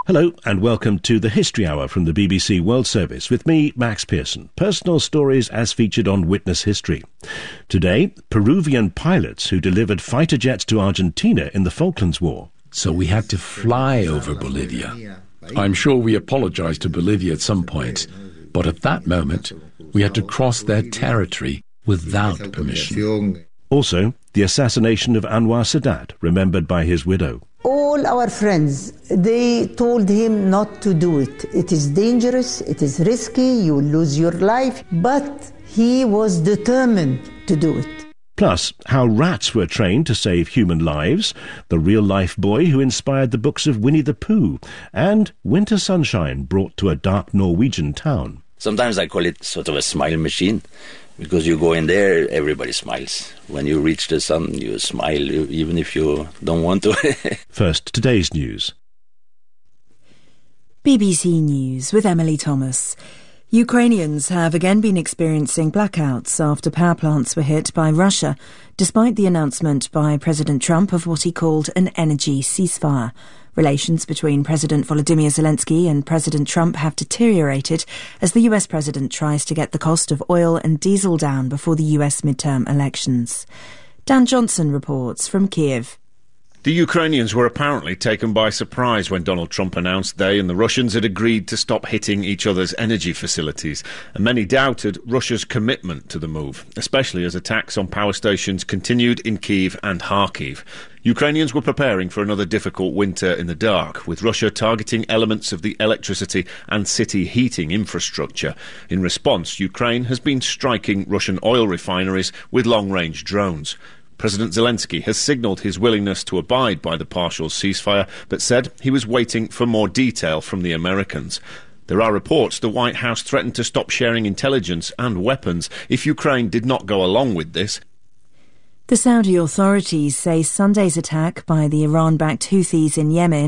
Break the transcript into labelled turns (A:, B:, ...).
A: Hello and welcome to the History Hour from the BBC World Service with me, Max Pearson. Personal stories as featured on Witness History. Today, Peruvian pilots who delivered fighter jets to Argentina in the Falklands War.
B: So we had to fly over Bolivia. I'm sure we apologized to Bolivia at some point, but at that moment, we had to cross their territory without permission.
A: Also, the assassination of Anwar Sadat, remembered by his widow.
C: All our friends, they told him not to do it. It is dangerous, it is risky, you will lose your life. But he was determined to do it.
A: Plus, how rats were trained to save human lives, the real-life boy who inspired the books of Winnie the Pooh, and winter sunshine brought to a dark Norwegian town.
D: Sometimes I call it sort of a smile machine, because you go in there, everybody smiles. When you reach the sun, you smile, even if you don't want to.
A: First, today's news.
E: BBC News with Emily Thomas. Ukrainians have again been experiencing blackouts after power plants were hit by Russia, despite the announcement by President Trump of what he called an energy ceasefire. Relations between President Volodymyr Zelensky and President Trump have deteriorated as the US president tries to get the cost of oil and diesel down before the US midterm elections. Dan Johnson reports from Kiev.
F: The Ukrainians were apparently taken by surprise when Donald Trump announced they and the Russians had agreed to stop hitting each other's energy facilities, and many doubted Russia's commitment to the move, especially as attacks on power stations continued in Kyiv and Kharkiv. Ukrainians were preparing for another difficult winter in the dark, with Russia targeting elements of the electricity and city heating infrastructure. In response, Ukraine has been striking Russian oil refineries with long-range drones. President Zelensky has signalled his willingness to abide by the partial ceasefire, but said he was waiting for more detail from the Americans. There are reports the White House threatened to stop sharing intelligence and weapons if Ukraine did not go along with this.
E: The Saudi authorities say Sunday's attack by the Iran-backed Houthis in Yemen